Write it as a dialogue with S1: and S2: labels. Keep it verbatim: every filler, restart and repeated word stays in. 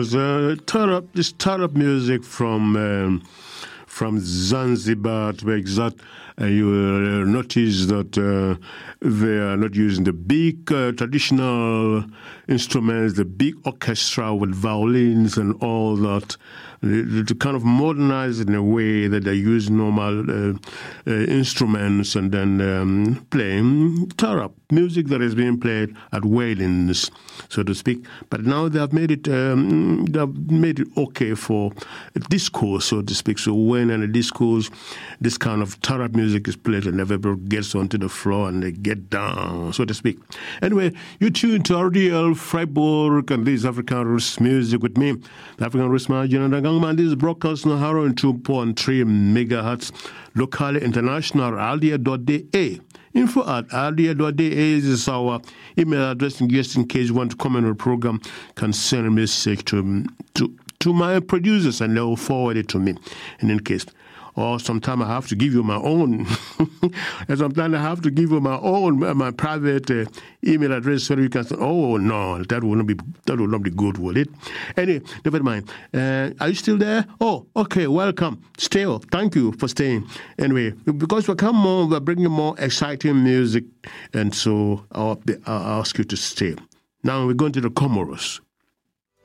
S1: Uh, tarab, this tarab music from um, from Zanzibar, to be exact, uh, you will notice that uh, they are not using the big uh, traditional instruments, the big orchestra with violins and all that. To kind of modernize it in a way that they use normal uh, uh, instruments and then um, playing tarab, music that is being played at weddings, so to speak. But now they have made it um, they have made it okay for a discourse, so to speak. So when in a discourse, this kind of tarab music is played and everybody gets onto the floor and they get down, so to speak. Anyway, you tune to R D L Freiburg and this African Roots music with me, the African Roots man. This is broadcast on one hundred two point three megahertz, locally international, aldia dot d a. Info at aldia dot d a is our email address, and just in case you want to comment on the program, can send a message to, to, to my producers and they'll forward it to me in any case. Or sometimes I have to give you my own. And sometimes I have to give you my own, my private uh, email address so that you can say, oh, no, that will not be that will not be good, will it? Anyway, never mind. Uh, are you still there? Oh, okay, welcome. Stay. Thank you for staying. Anyway, because we come more, we're bringing more exciting music, and so I'll, I'll ask you to stay. Now we're going to the Comoros.